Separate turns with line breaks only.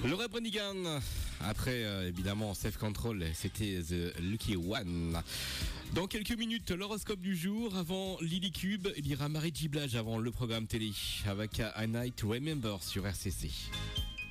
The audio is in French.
Laura Branigan, après évidemment Self Control, c'était The Lucky One. Dans quelques minutes, l'horoscope du jour. Avant Lily Cube, il y aura Marie Giblage avant le programme télé avec A Night to Remember sur RCC.